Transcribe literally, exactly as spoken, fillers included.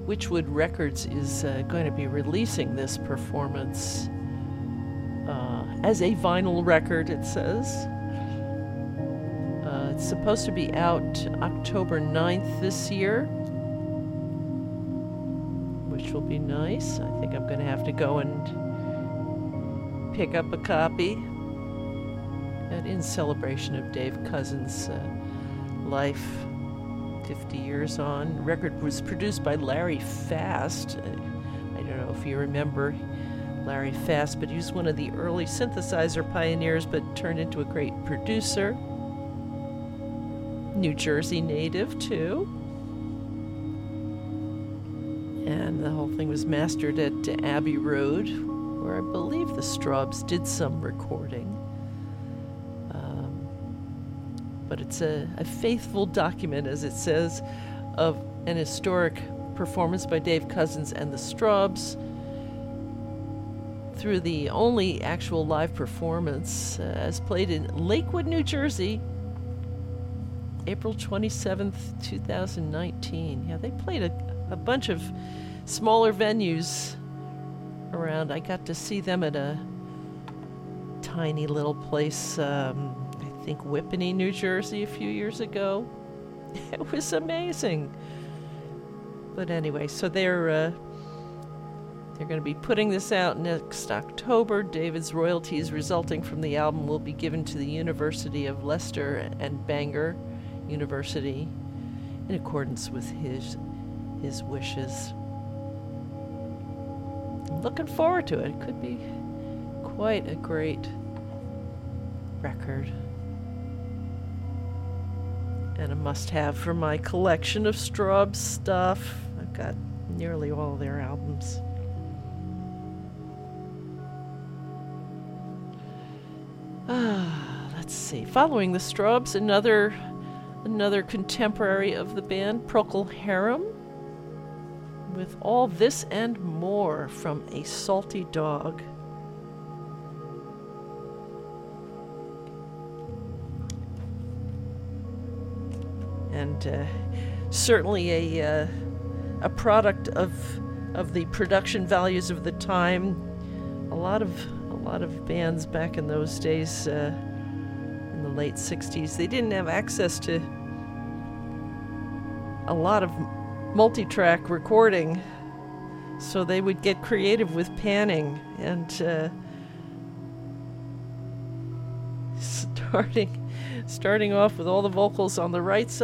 Witchwood Records is uh, going to be releasing this performance uh, as a vinyl record, it says. Uh, it's supposed to be out October ninth this year, which will be nice. I think I'm going to have to go and pick up a copy. And in celebration of Dave Cousins' uh, life, fifty years on. The record was produced by Larry Fast. Uh, I don't know if you remember Larry Fast, but he was one of the early synthesizer pioneers, but turned into a great producer. New Jersey native, too. And the whole thing was mastered at Abbey Road, where I believe the Strawbs did some recording. Um, but it's a, a faithful document, as it says, of an historic performance by Dave Cousins and the Strawbs through the only actual live performance, uh, as played in Lakewood, New Jersey, April twenty-seventh, two thousand nineteen. Yeah, they played a, a bunch of smaller venues around. I got to see them at a tiny little place, um, I think Whippany, New Jersey, a few years ago. It was amazing. But anyway, so they're uh, they're going to be putting this out next October. David's royalties resulting from the album will be given to the University of Leicester and Bangor University in accordance with his his wishes. I'm looking forward to it. It could be quite a great record. And a must-have for my collection of Strawbs stuff. I've got nearly all of their albums. Ah, let's see. Following the Strawbs, another another contemporary of the band, Procol Harum, with All This and More from A Salty Dog. And uh, certainly a uh, a product of of the production values of the time. A lot of a lot of bands back in those days, uh, in the late sixties, they didn't have access to a lot of multi-track recording, so they would get creative with panning and uh, starting starting off with all the vocals on the right side.